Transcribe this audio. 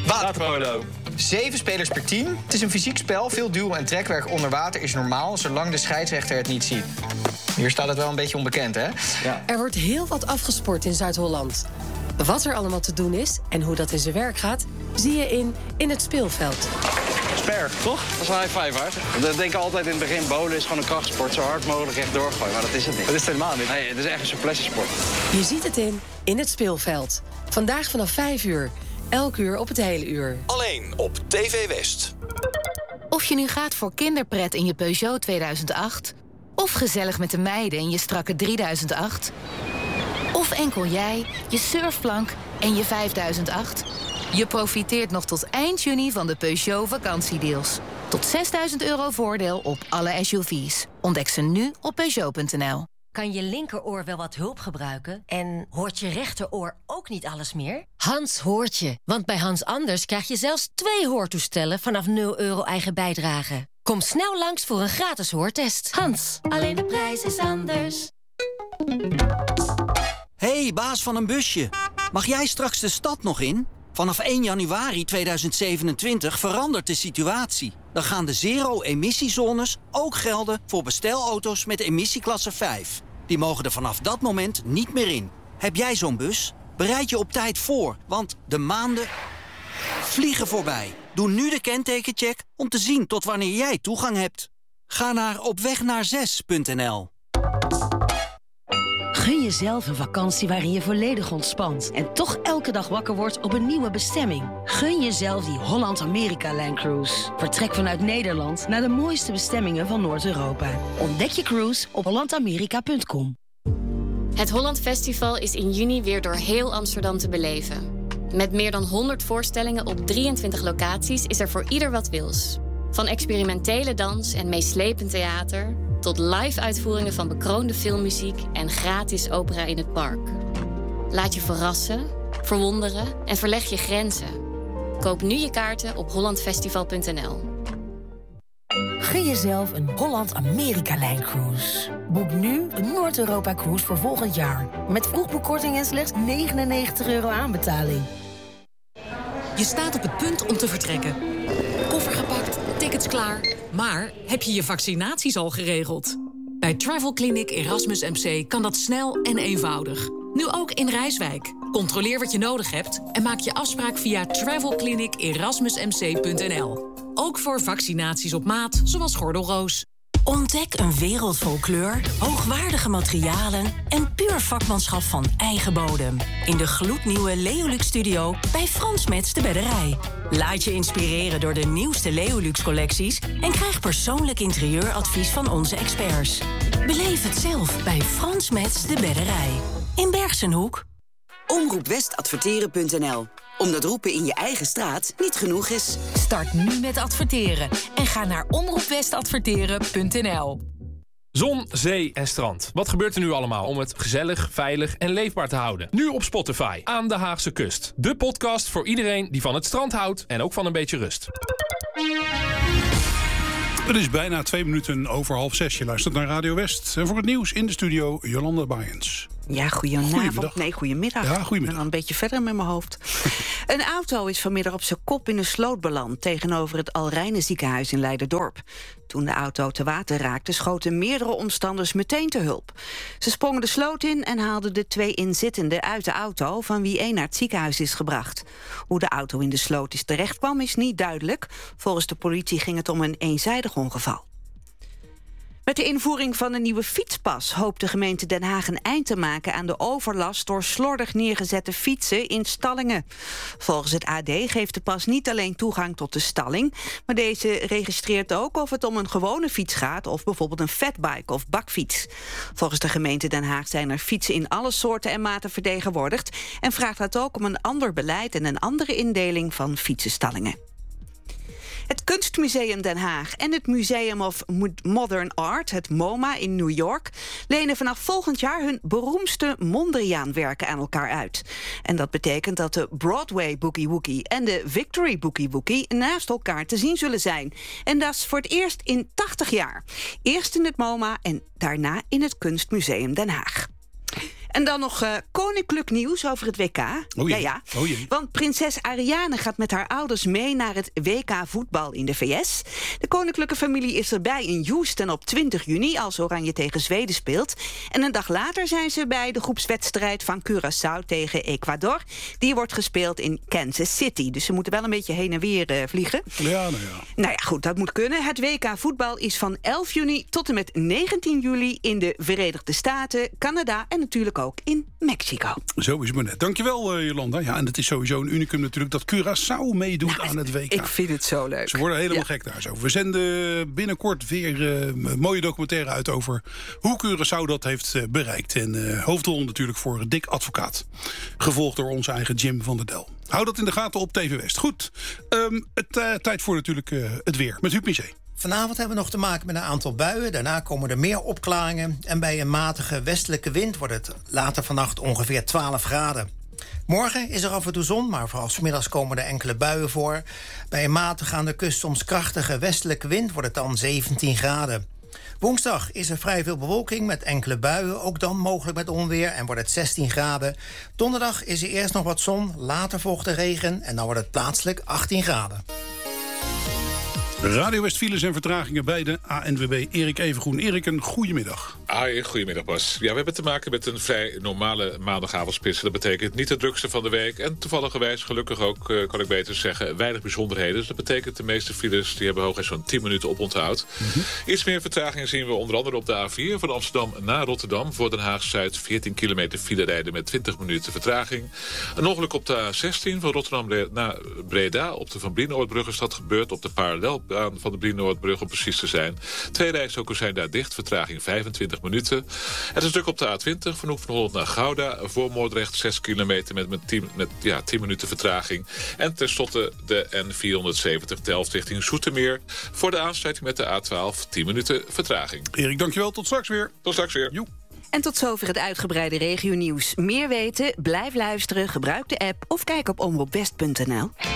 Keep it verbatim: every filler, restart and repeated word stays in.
Waterpolo. Zeven spelers per team. Het is een fysiek spel. Veel duwen en trekwerk onder water is normaal, zolang de scheidsrechter het niet ziet. Hier staat het wel een beetje onbekend, hè? Ja. Er wordt heel wat afgesport in Zuid-Holland. Wat er allemaal te doen is en hoe dat in zijn werk gaat, zie je in In het Speelveld. Sper, toch? Dat is een high five, hard. We denken altijd in het begin, bowlen is gewoon een krachtsport. Zo hard mogelijk echt doorgooien, maar dat is het niet. Dat is het helemaal niet. Nee, het is echt een souplesse sport. Je ziet het in In het Speelveld. Vandaag vanaf vijf uur. Elk uur op het hele uur. Alleen op T V West. Of je nu gaat voor kinderpret in je Peugeot tweeduizend acht... of gezellig met de meiden in je strakke drieduizend acht... of enkel jij, je surfplank en je vijfduizend acht... je profiteert nog tot eind juni van de Peugeot vakantiedeals. Tot zesduizend euro voordeel op alle S U V's. Ontdek ze nu op Peugeot punt n l. Kan je linkeroor wel wat hulp gebruiken? En hoort je rechteroor ook niet alles meer? Hans hoort je. Want bij Hans Anders krijg je zelfs twee hoortoestellen vanaf nul euro eigen bijdrage. Kom snel langs voor een gratis hoortest. Hans, alleen de prijs is anders. Hey, baas van een busje. Mag jij straks de stad nog in? Vanaf één januari tweeduizend zevenentwintig verandert de situatie. Dan gaan de zero-emissiezones ook gelden voor bestelauto's met emissieklasse vijf. Die mogen er vanaf dat moment niet meer in. Heb jij zo'n bus? Bereid je op tijd voor, want de maanden vliegen voorbij. Doe nu de kentekencheck om te zien tot wanneer jij toegang hebt. Ga naar opwegnaar6 punt n l. Gun jezelf een vakantie waarin je volledig ontspant en toch elke dag wakker wordt op een nieuwe bestemming. Gun jezelf die Holland-Amerika-lijncruise. Vertrek vanuit Nederland naar de mooiste bestemmingen van Noord-Europa. Ontdek je cruise op holland amerika punt com. Het Holland Festival is in juni weer door heel Amsterdam te beleven. Met meer dan honderd voorstellingen op drieëntwintig locaties is er voor ieder wat wils. Van experimentele dans en meeslepend theater tot live-uitvoeringen van bekroonde filmmuziek en gratis opera in het park. Laat je verrassen, verwonderen en verleg je grenzen. Koop nu je kaarten op holland festival punt n l. Gun jezelf een Holland-Amerika-lijncruise. Boek nu een Noord-Europa-cruise voor volgend jaar. Met vroegboekkorting en slechts negenennegentig euro aanbetaling. Je staat op het punt om te vertrekken. Koffer gepakt, tickets klaar. Maar heb je je vaccinaties al geregeld? Bij Travel Clinic Erasmus M C kan dat snel en eenvoudig. Nu ook in Rijswijk. Controleer wat je nodig hebt en maak je afspraak via travel clinic erasmus m c punt n l. Ook voor vaccinaties op maat, zoals gordelroos. Ontdek een wereld vol kleur, hoogwaardige materialen en puur vakmanschap van eigen bodem. In de gloednieuwe Leolux Studio bij Frans Mets de Bedderij. Laat je inspireren door de nieuwste Leolux collecties en krijg persoonlijk interieuradvies van onze experts. Beleef het zelf bij Frans Mets de Bedderij. In Bergsenhoek. omroep west adverteren punt n l. Omdat roepen in je eigen straat niet genoeg is. Start nu met adverteren en ga naar omroep west adverteren punt n l. Zon, zee en strand. Wat gebeurt er nu allemaal om het gezellig, veilig en leefbaar te houden? Nu op Spotify, Aan de Haagse Kust. De podcast voor iedereen die van het strand houdt en ook van een beetje rust. Het is bijna twee minuten over half zes. Je luistert naar Radio West. En voor het nieuws in de studio Jolanda Bayens. Ja, goedenavond. Nee, goedemiddag. Ja, goedemiddag. Ik ben al een beetje verder met mijn hoofd. Een auto is vanmiddag op zijn kop in een sloot beland tegenover het Alrijnen ziekenhuis in Leiderdorp. Toen de auto te water raakte, schoten meerdere omstanders meteen te hulp. Ze sprongen de sloot in en haalden de twee inzittenden uit de auto, van wie één naar het ziekenhuis is gebracht. Hoe de auto in de sloot is terechtkwam is niet duidelijk. Volgens de politie ging het om een eenzijdig ongeval. Met de invoering van een nieuwe fietspas hoopt de gemeente Den Haag een eind te maken aan de overlast door slordig neergezette fietsen in stallingen. Volgens het A D geeft de pas niet alleen toegang tot de stalling, maar deze registreert ook of het om een gewone fiets gaat of bijvoorbeeld een fatbike of bakfiets. Volgens de gemeente Den Haag zijn er fietsen in alle soorten en maten vertegenwoordigd en vraagt dat ook om een ander beleid en een andere indeling van fietsenstallingen. Het Kunstmuseum Den Haag en het Museum of Modern Art, het MoMA in New York, lenen vanaf volgend jaar hun beroemdste Mondriaan-werken aan elkaar uit. En dat betekent dat de Broadway Boogie Woogie en de Victory Boogie Woogie naast elkaar te zien zullen zijn. En dat is voor het eerst in tachtig jaar. Eerst in het MoMA en daarna in het Kunstmuseum Den Haag. En dan nog uh, koninklijk nieuws over het W K. Oh jee. Ja, ja. Oh jee. Want prinses Ariane gaat met haar ouders mee naar het W K voetbal in de V S. De koninklijke familie is erbij in Houston op twintig juni... als Oranje tegen Zweden speelt. En een dag later zijn ze bij de groepswedstrijd van Curaçao tegen Ecuador. Die wordt gespeeld in Kansas City. Dus ze moeten wel een beetje heen en weer uh, vliegen. Ja, nou ja. Nou ja, goed, dat moet kunnen. Het W K voetbal is van elf juni tot en met negentien juli... in de Verenigde Staten, Canada en natuurlijk ook in Mexico. Zo is het maar net. Dankjewel, uh, Jolanda. Ja, en het is sowieso een unicum natuurlijk dat Curaçao meedoet nou, aan het W K. Ik vind het zo leuk. Ze worden helemaal ja. gek daar zo. We zenden binnenkort weer uh, een mooie documentaire uit over hoe Curaçao dat heeft uh, bereikt. En uh, hoofdrol natuurlijk voor Dick Advocaat. Gevolgd door onze eigen Jim van der Del. Hou dat in de gaten op T V West. Goed, um, het, uh, tijd voor natuurlijk uh, het weer met Huub Miché. Vanavond hebben we nog te maken met een aantal buien. Daarna komen er meer opklaringen. En bij een matige westelijke wind wordt het later vannacht ongeveer twaalf graden. Morgen is er af en toe zon, maar vooral 's middags komen er enkele buien voor. Bij een matige aan de kust soms krachtige westelijke wind wordt het dan zeventien graden. Woensdag is er vrij veel bewolking met enkele buien, ook dan mogelijk met onweer en wordt het zestien graden. Donderdag is er eerst nog wat zon, later volgt de regen en dan wordt het plaatselijk achttien graden. Radio West files en vertragingen bij de A N W B. Erik Evengroen. Erik, een goedemiddag. Ah, goedemiddag Bas. Ja, we hebben te maken met een vrij normale maandagavondspits. Dat betekent niet de drukste van de week. En toevalligerwijs, gelukkig ook, uh, kan ik beter zeggen, weinig bijzonderheden. Dus dat betekent de meeste files die hebben hooguit zo'n tien minuten op onthoud. Mm-hmm. Iets meer vertragingen zien we onder andere op de A vier van Amsterdam naar Rotterdam. Voor Den Haag-Zuid veertien kilometer file rijden met twintig minuten vertraging. Een ongeluk op de A zestien van Rotterdam naar Breda. Op de Van Brienoordbrug is dat gebeurd. Op de parallelbaan van de Brienoordbrug om precies te zijn. Twee rijstroken zijn daar dicht. Vertraging vijfentwintig minuten. Het is druk op de A twintig van Hoek van Holland naar Gouda. Voor Moordrecht zes kilometer met, met, tien, met ja, tien minuten vertraging. En tenslotte de N vierhonderdzeventig Delft richting Zoetermeer. Voor de aansluiting met de A twaalf tien minuten vertraging. Erik, dankjewel. Tot straks weer. Tot straks weer. Joe. En tot zover het uitgebreide regionieuws. Meer weten? Blijf luisteren, gebruik de app of kijk op omroep west punt n l.